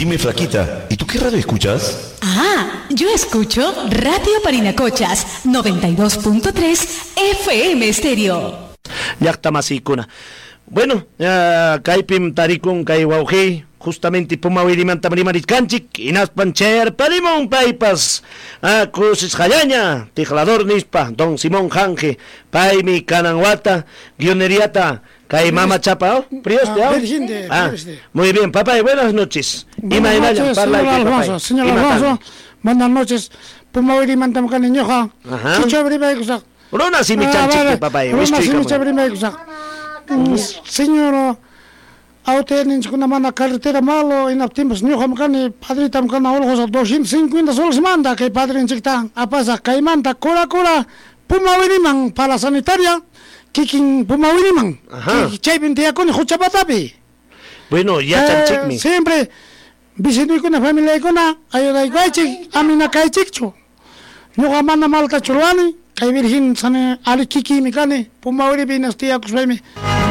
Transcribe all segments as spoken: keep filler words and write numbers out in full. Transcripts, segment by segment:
Dime, flaquita, ¿y tú qué radio escuchas? Ah, yo escucho Radio Parinacochas, noventa y dos punto tres F M Estéreo. Llaqta masikuna. Bueno, uh, kaypim tarikun kay wawqi, justamente pumawiriman tamarimarishkanchik, inaspan chair parimon paypas, uh, crucis hallaña, tijlador nispa, don Simón Janje, paymi kananwata, guioneriata, kay mama chapa, prioste, ah, ah, muy bien, papá, buenas noches. Buenas Ima noches, señor Alfonso, señor Alfonso, buenas noches, pumawiriman tamkaniñoja, chichabribaikusak. Rona si mi chanchik, papá, Rona si mi chabribaikusak. Señor, a usted en una mano carretera malo en optimus new hamkani padre tamkana olhos doscientos cincuenta soles manda que padre en chikta a pasa caimanta cora cora pumawiriman para la sanitaria kikin pumawiriman que chaipintia con huchapatapi. Bueno, ya chanchik mi. Siempre visito con la familia con ayuda iguaichi amina kaichikcho. No gamana malta chulani kai virgin sane ali kiki mikani pumawiri binastia kuswemi.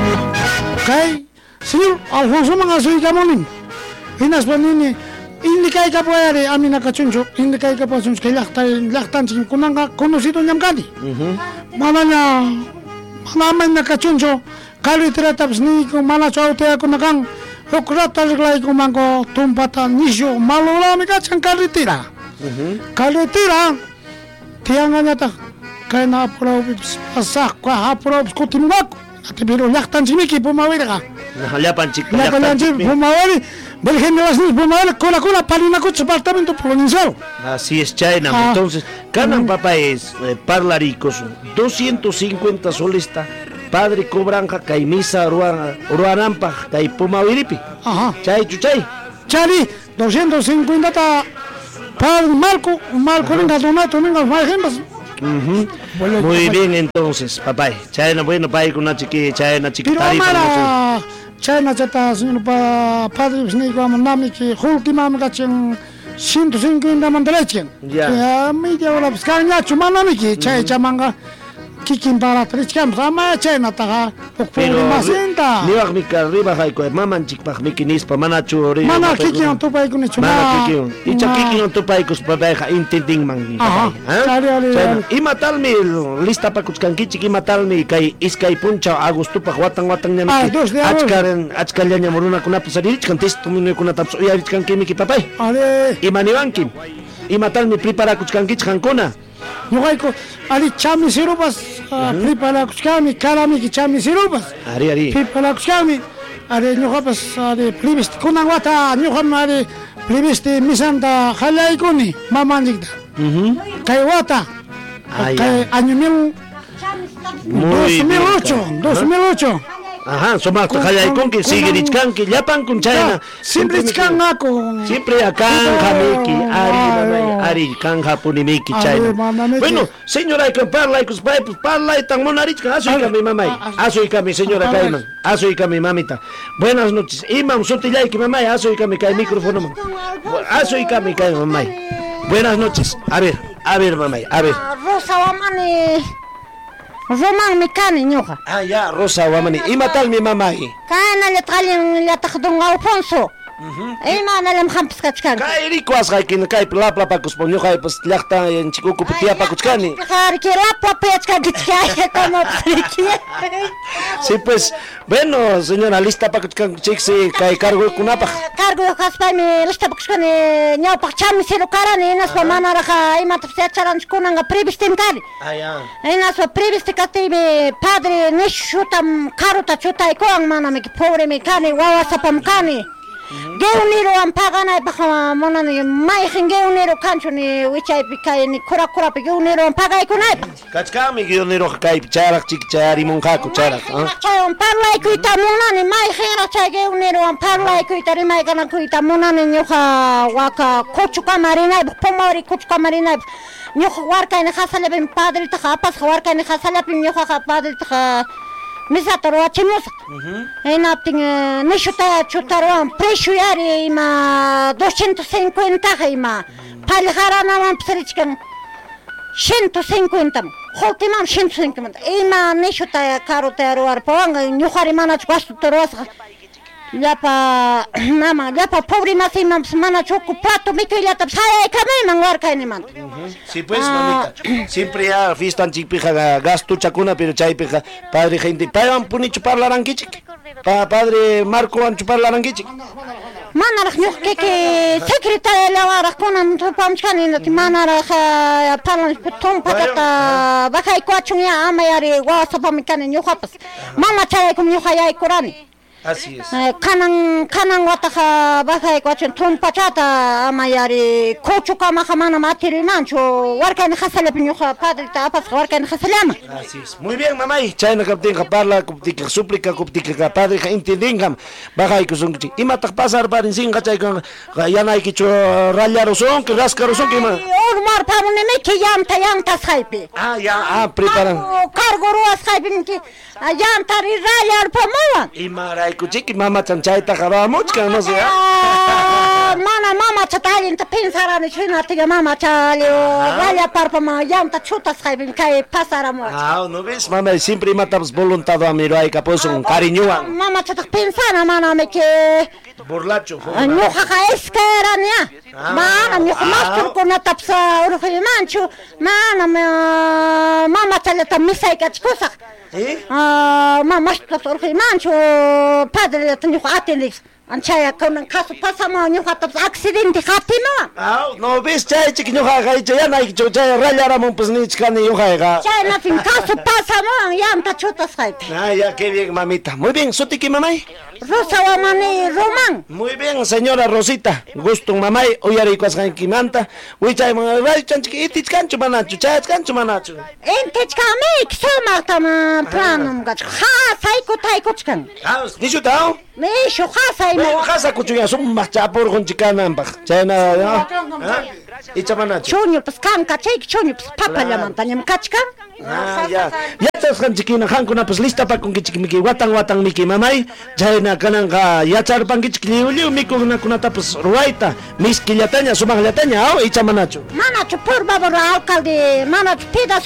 Kai, señor Alfonso Mangasoy Gamonin, Inas Banini, Indikai Capoere, Amina Cachuncho, Indikai Capochunch, que Lachtan, Kunanga, conocido Yamkani. Manana, Manamana Cachuncho, Calitaps Nico, Manacho, Teakunakan, Hokratas Glaico Mango, Tumpata, Nisho, Malora, Micachan Calitira. Calitira, Tianganata, Kaina Probs, Asakwa, Probs, Cotimaco. Pero llaqtan chimiki pumawirqa. Llapan chik. Llapan chik pumawiri. Virgen de las Niñas pumawiri cola cola Parinacochas departamento provincial. Así es, Chayna. Ah. Entonces, canan papá es eh, parlaricos doscientos cincuenta solesta. Padre cobranja caimisa ruanampa kai pumawiripi. Ajá. Chay chuchay. Chari doscientos cincuenta ta padre Marco, Marco venga donato venga más ejemplos. Uh-huh. Bueno, muy papá. Bien entonces, papá. Chayna bueno para con una chiqui, Chayna chiqui. Pero mara, Chayna chata señor pa padre snigo amnami que última amgachen ciento cincuenta mandalechen. Ya. Ya media hora buscanya chumana miki chay chamanga. Kikin para trichkam sama Chayna taga. Pero masenta. Ni bag mi arriba hay ko maman chik bag mi kinis pa mana churi. Mana kikin tu pa ikun chuma. Mana kikin. Icha kikin tu pa ikus pa beja intending mang. Aha. Chari imatalmi lista pa kuchkanki chik imatalmi kai iskay puncha agosto pa watang watang nya mi. Achkaren achkalnya moruna kuna pasarich kantis tumune kuna taps ya richkanki mi ki papay. Ale. Imaniwanki. Imatalmi prepara kuchkanki chankuna. Nugaiko ali chami sirupas prepara kuchkami karami ki chami sirupas. Ari ari. Prepara kuchkami ari nugapas ari privist kuna wata nugam ari privist misanta halai kuni mamanjikta. Mhm. Kai wata. Kai año mil dos mil ocho, dos mil ocho. Ajá, somos halai con que sigue richkanki llapan kun Chayna. Siempre richkanga con. Siempre acá jamiki ari ari kanja punimiki Chayna. Bueno, señora hay que parla y que pues parla y tan monarichka aso y mi mamá. Aso y mi señora Caima. Aso y mi mamita. Buenas noches. Imam sotilay que mamá aso y mi cae micrófono. Aso y mi cae mamá. Buenas noches. A ver, a ver mamá, a ver. Rosa Wamani. Roman Mikani ñoja. Ah ya, Rosa Wamani. Y matal mi mamá ahí. Kana le traen le tajdon Alfonso. Eh mana le mkhamps kachkan. Kai rico as kai kin kai pla pla pa kusponyo kai pas llaqta en chikuku putia pa kuchkani. Har que la papechka kitkai como friki. Sí pues, bueno, señora, lista pa kuchkan chiksi kai cargo kunapa. Cargo haspa mi lista pa kuchkani ñau pa cham sero karani nas pa mana raja ima tse charan kunanga pribistim kari. Ah ya. Nas pa pribiste kati mi padre nishutam karuta chutai ko ang mana mi pobre mi kani wawa sapam kani. Geuniro ampagana baka mona ni mai geuniro kancho ni wichai pikai ni kura kura pe geuniro ampagai kunai. Kachkami geuniro kai charak chik chari monja kucharak. Chai amparlai kuita mona ni mai gera chai geuniro amparlai kuita ri mai kana kuita mona ni nyoha waka kochuka marina pomori kochuka marina nyoha warka ni khasale bin padre ta khapas warka ni khasale bin nyoha padre ta Misato roachimos. En apting nishuta chutaron precio yari ima doscientos cincuenta ima. Palharana man pserichkan ciento cincuenta. Holtimam ciento cincuenta. Ima nishuta karota roar pawanga nyuhari manach gastu roas. llapa mama llapa pobre masimapas mana chuku plato mikuyllatapas hayaykamayman warkaynimanta. Sí, pues, mamita. Siempre ya fiestan chipija gasto chacuna, pero chaypija padre gente. Payan puni chupar la ranquichic. Pa padre Marco an chupar la ranquichic. Manaraq ñuqa que secretaria lawaraq kunan tupamchkaninati manaraq palan tumpatata bajaykuachun ya ama yari wasapami kani ñuqapas mama chayaykum ñuqa yaykurani. Así es. Kanan kanan wataqa bajaykuachun tumpachata ama yari kuchukamaqa mana matirimanchu warkayni hasalapi ñuqa padrita apasqa warkayni hasalama. Así es. Muy bien, mamay. Chayna kaptinqa parla kuptika súplica kuptika padreqa intendinqam bajaykusunkichik. Imataq pasar parinsinqa chayqa yanaykichu rallarusunki rascarusunki ima. Urmar pamunimiki llanta llanta saypi. Ah, ya, ah, preparan. Cargo ruas saypinki llanta rallar pamuwan. Imaraykuchiki mama chanchayta qabamuchka no sé. Mana mama chatallinta pensarani chinatiga mama chalio ralla parpama llanta chuta saypin kay pasaramu. Ah, no ves, mama siempre matapas voluntad amiro ay kaposun cariñuan. Mama chataq pensana mana me que Borlacho. ñuqaqa esquerania. Mana ñuqa masturkunatapas urqimanchu. Mana mama chalata misaykachkusaq. ¿Eh? Ah, mama masturkunatapas urqimanchu. Padre ñuqa atendix. Anchaya kunan caso pasamo ñuqatapas accidente qatimuwan. Ah, no ves, chay chiqui ñuqaqa yanaykichu chay rallaramun pues nichkani ñuqaqa. Chaynatin caso pasamuwan llanta chutas saypi. Ah, ya, qué bien, mamita. Muy bien, ¿sutiki, mamay? Rosa Wamani Román. Muy bien, señora Rosita. Gusto, mamay. Uyarikuasqankimanta. Uychay, mamay, chanchiki, itichkanchu manachu, chayachkanchu manachu. Intichkamik sumaqtama planum gach. Khasayku taykuchkan. Ah, nishutao? Nishu khasay Bueno, mo. casa kuchuya sumaq chapurqunchikananpaq. Chayna, ah, icha manachu. Chuñu pas kanka chayki chuñu pas papallamanta ñam kachkan. Ah, ya. Ya chasqanchikina hankuna pues lista pakunkichik miki watan watan miki mamay. Chayna kananqa yacharpankichik liu liu mikunakunata pues ruayta. Miskillataña, sumaqllataña, aw, icha manachu. Manachu por favor alcalde, manachu pida